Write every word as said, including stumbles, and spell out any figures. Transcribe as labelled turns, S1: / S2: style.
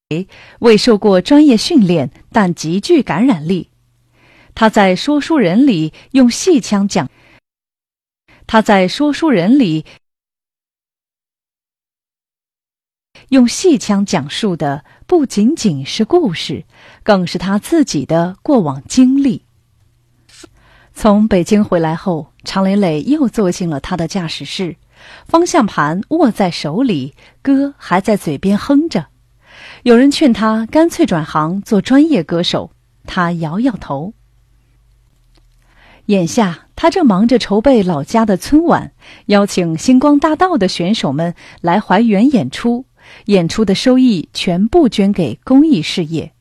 S1: 未受过专业训练，但极具感染力。他在说书人里用戏腔讲，他在说书人里用戏腔讲述的不仅仅是故事，更是他自己的过往经历。从北京回来后，常磊磊又坐进了他的驾驶室，方向盘握在手里，歌还在嘴边哼着。有人劝他干脆转行做专业歌手，他摇摇头。眼下他正忙着筹备老家的春晚，邀请星光大道的选手们来怀园演出，演出的收益全部捐给公益事业。